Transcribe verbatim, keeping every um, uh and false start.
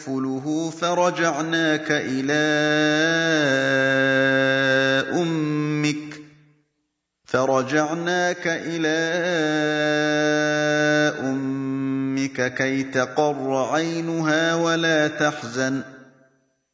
تَكْفُلُهُ فَرَجَعْنَاكَ إِلَىٰ أُمِّكَ فَرَجَعْنَاكَ إِلَىٰ أُمِّكَ كَيْ تَقَرَّ عَيْنُهَا وَلَا تَحْزَنَ